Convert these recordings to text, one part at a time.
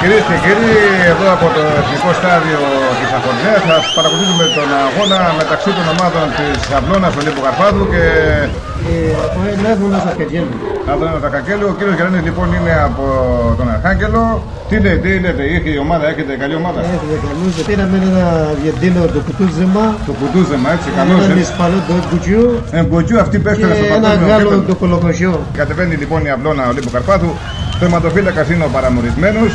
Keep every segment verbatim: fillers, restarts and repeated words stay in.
Κυρίες και κύριοι, εδώ από το Εθνικό Στάδιο της Αχορδαίας θα παρακολουθήσουμε τον αγώνα μεταξύ των ομάδων της Αυλώνας Ολύμπου Καρπάθου και Άδωνας Ακακέλου. Άδωνας Ακακέλου. Ο κύριος Γιάννης λοιπόν είναι από τον Αρχάγγελο. Τι λέει, τι λέτε, είχε η ομάδα, έχετε καλή ομάδα? Έχουμε καλούς, πήραμε ένα Αργεντίνο το Κουτούζεμα. Το Κουτούζεμα, έτσι, καλώς. Έναν Ισπανό το Εμποτζιού. Εμποτζιού, αυτή πέφτει στο Και παγκόσμιο ένα Γάλλο κύπελλο. το Κολοκοσιό. Κατεβαίνει λοιπόν η Αυλώνα Ολύμπου Καρπάθου. Θεματοφύλακας είναι ο Παραμορισμένος.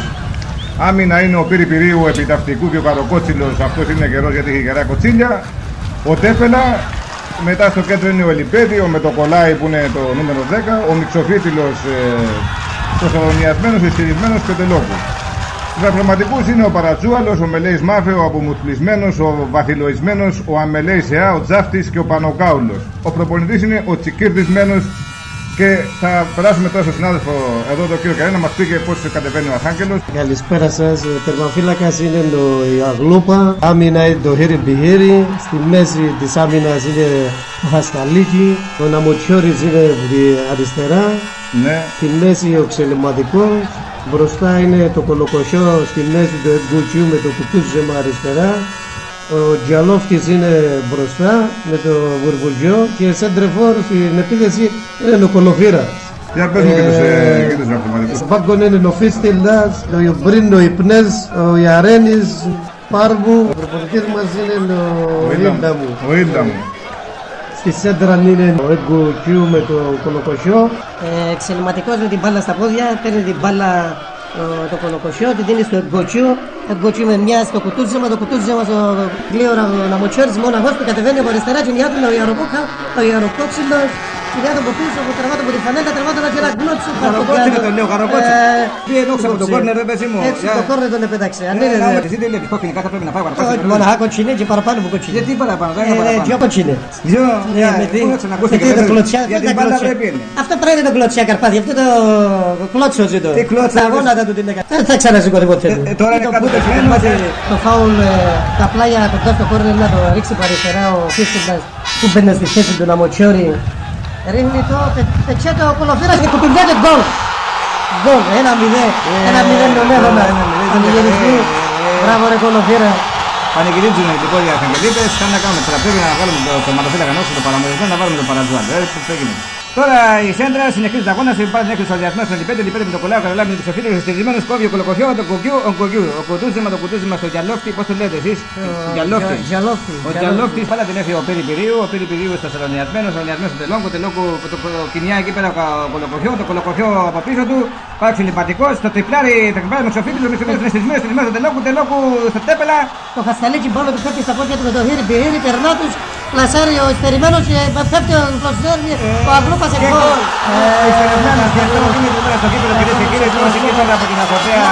Άμυνα είναι ο Πύρη Πυρίου επιταυτικού και ο Καροκότσιλος, αυτός είναι καιρός γιατί έχει γερά κοτσίλια. Ο Τέπελα, μετά στο κέντρο είναι ο Ελιπέδη, ο Μετοκολάη που είναι το νούμερο δέκα, ο Μιξοφίτιλος ε, ο Σαλονιασμένος, ο Ισχυρισμένος και ο Τελόκου. Στους ακροματικούς είναι ο Παρατσούαλος, ο Μελέης Μάφε, ο Απομουσπλισμένος, ο Βαθυλοισμένος, ο Αμελέης Εά, ο Τζάφτης και ο Πανοκάουλος. Ο προπονητής είναι ο Τσικίρδισμένος. Και θα περάσουμε τώρα στον συνάδελφο εδώ, τον κύριο Καρένα, να μας πει και πώς κατεβαίνει ο Αρχάγγελος. Καλησπέρα σας. Τερμαφύλακας είναι το η Αγλούπα. Άμυνα είναι το Χέρι Μπιχέρι. Στη μέση της άμυνας είναι ο Χασταλίκη. Ο Ναμοτσιόρης είναι αριστερά. Ναι. Στη μέση ο Ξελεματικός. Μπροστά είναι το Κολοκοσιό. Στη μέση το Εγκουτσιού με το Κουτούζεμα αριστερά. Ο Τζαλόφτης είναι μπροστά με το Βουρβουλτζιό και σέντρεφόρ στην επίθεση είναι ο Κολοφύρας. Για πες μου και τους, ε, και τους ακροματικούς. Στο πάγκο είναι ο Φίστιλντας, ο Ιουμπρίν, ο Ιπνές, ο Ιαρένης, Πάρβου. Ο προπονητής μας είναι ο Ίνταμου. Ο Ίνταμου. Στη σέντρα είναι ο Εγκουτσιού με το Κολοκοσιό. Ε, Εξελιματικός με την μπάλα στα πόδια, παίρνει την μπάλα το, το Κολοκοσιό, την δίνει στο Εγκουτσιού. Εγκουτσιού με μια στο Κουτούζεμα, το Κουτούζεμα στο γλύωρα ο Ναμοτσιόρης μοναχός που κατεβαίνει από αριστερά και νιάτουν ο Ιαροκόκα, ο Ιαροκόξυλος. Κοιτάτε από πίσω, από τραβάτο από τη φανέλα, τραβάτο και ένα γκλότσο. Καροκότσιλο τον λέω, Καροκότσιλο. Τι ενόξα από τον κόρνερ, ρε παιδί μου. Έτσι το κόρνερ τον επέταξε. Αν είναι δεν εσύ δεν λέει κόκκινη, κάθε πρέπει να πάει παραπάνω. μοναχά κοτσινέ και παραπάνω από κοτσινέ. Γιατί παραπάνω, δεν είναι παραπάνω. Δυο κοτσινέ. Δυο, Πού να ξανακούσει και το κλωτσιά, γιατί η μπάλα πρέπει είναι. αυτό πρέπει το κλωτσιά Καρπάθι, αυτό το κλώτσο ζήτω. Τι κλώτσο, τα γόνατα του την έκανε. Δεν θα ξανασηκωθεί ποτέ. Τώρα είναι κατοπεσμένο. Το φάουλ τα πλάγια κοντά στο κόρνερ να το ρίξει παριστερά ο Φίστιλντας που μπαίνει στη θέση του Ναμοτσιόρη. Ρίχνει το πετσέτο ο Κολοφύρας και κουτουμπιάται γκολ. Γκολ, ένα μηδέν, ένα μηδέν τον έδωνα. Πανηγυριστή, μπράβο ρε Κολοφύρα. Πανηγυρίζουν οι τυπώδοι Αρχαγγελίτες, κάνε να κάνουμε τώρα. Πρέπει να βάλουμε το τερματοφύλακα νόσο, το παραμορισμένο, να βάλουμε το Παρατζουάλο. Έτσι το γίνεται. Τώρα η Σέντρα συνεχίζει τα αγώνα, υπάρχει την έκρηξη των στον Λιπέντε, Λιπέντε με το κολλάο, καταλάβει με τους οφείλους, ο στηρισμένος κόβει ο Κολοκοσιό, το κοκκιού, ο κοκκιού, ο κουτούζεμα, το κουτούζεμα στο Γιαλόφτη, πώς το λέτε εσείς? Γιαλόφτη. Ο Γιαλόφτης, πάλα την έφυγε ο Πύρη Πυρίου, ο Πύρη Πυρίου στο Σαλονιασμένο, ο Σαλονιασμένος στο Τελόκο, Τελόκο, το Κινιά εκεί πέρα ο Κολοκοσιό, το Κολοκοσιό από πίσω του, πάει ξυλιπατικός, το τριπλάρι, το τριπλάρι με ξοφίλους, με ξοφίλους είναι στισμένος, στισμένος στο Τελόκο, Τελόκο στο Τέπελα. Το Χασταλίκι μπάλο του πέφτει στα πόδια του με το Χίρι Πυρί, περνά τους, πλασάρει ο Ιστερημένος και πέφτει ο Πλασάρι, ο Αγλούπας εκ γκολ. Ιστερημένος και αυτό γίνεται τώρα στο κύπελο κυρίες και κύριοι, τώρα συγκεκριμένα από την Αχορδαία.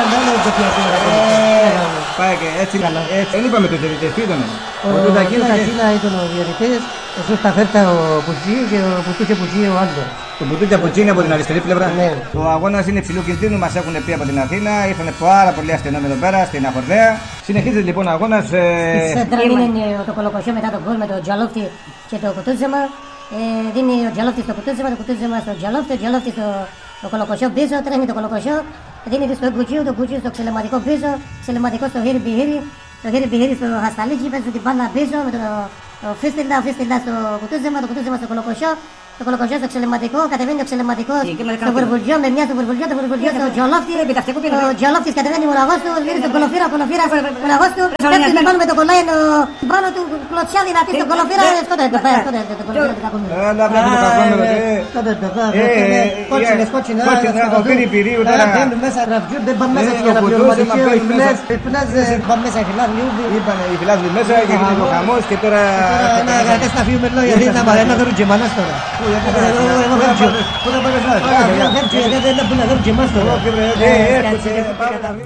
Πάει και έτσι, δεν είπαμε το διαιτητές, τι ήτανε? Ο Τακίνα ήταν ο διαιτητής, ο Σταφέρτα ο Πουτσί και ο Πουτσούκε Πουτσί ο Άντορ. Το Μπουτούκια Πουτσίνη από την αριστερή πλευρά. Ναι. Ο αγώνας είναι υψηλού κινδύνου, μας έχουν πει από την Αθήνα. Ήρθαν πάρα πολλοί αστυνόμοι εδώ πέρα στην Αχορδαία. Συνεχίζεται λοιπόν ο αγώνας. Η σέντρα είναι το Κολοκοσιό μετά τον γκολ με το Τζαλόφτη και το Κουτούζεμα. Ε, δίνει ο Τζαλόφτη στο Κουτούζεμα, το Κουτούζεμα στο Τζαλόφτη, ο Τζαλόφτη στο το Κολοκοσιό πίσω, τρέχει το Κολοκοσιό. Δίνει στο Εγκουτσίου, το Κουτσίου στο Ξελεματικό πίσω, Ξελεματικό στο Χίρι Μπιχίρι, το Χίρι Μπιχίρι στο Χασταλίκι, παίζει την μπάλα πίσω με το Φίστιλντα, ο Φίστιλντα στο Κουτούζεμα, το Κουτούζεμα στο Κολοκοσιό. Το Κολοκοσιό στο Ξελεματικό, κατεβαίνει το Ξελεματικό στο Βουρβουλτζιό, με μια στο Βουρβουλτζιό, το Βουρβουλτζιό στο Τζαλόφτη. Ο Τζαλόφτης κατεβαίνει μοναχός του, δίνει στον Κολοφύρα, Κολοφύρα μοναχός του. Πέφτει με πάνω με το κολλάι πάνω του, κλωτσιά δυνατή στον Κολοφύρα, σκότε το πέρα, σκότε το Κολοφύρα του κακόμοιρο. Έλα, πρέπει το κακόμοιρο, ε. Σκότε το πέρα, κότσινες, κότσινες. Ο Πύρη Πυρίου τώρα. Μπαίνουν μέσα, δεν πάνε μέσα για να πληρωματική, ο Ιπνές, ο Ιπνές πάνε μέσα, οι φιλάδλοι. Είπανε οι φιλάδλοι μέσα και γίνεται ο χαμός και τώρα... Να κρατές να φύγουμε λόγια, γιατί να μαρένα δωρούν και μανάς τώρα. Πού να πάμε να